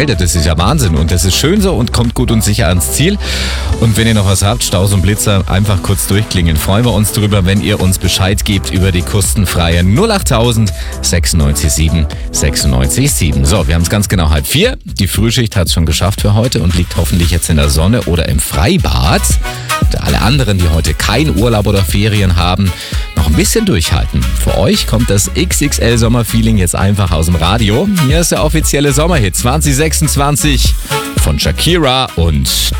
gemeldet. Das ist ja Wahnsinn und das ist schön so und kommt gut und sicher ans Ziel. Und wenn ihr noch was habt, Staus und Blitzer, einfach kurz durchklingen. Freuen wir uns drüber, wenn ihr uns Bescheid gebt über die kostenfreie 08000 96 7 96 7. So, wir haben es ganz genau 3:30. Die Frühschicht hat es schon geschafft für heute und liegt hoffentlich jetzt in der Sonne oder im Freibad. Und alle anderen, die heute keinen Urlaub oder Ferien haben, noch ein bisschen durchhalten. Für euch kommt das XXL Sommerfeeling jetzt einfach aus dem Radio. Hier ist der offizielle Sommerhit 2026 von Shakira und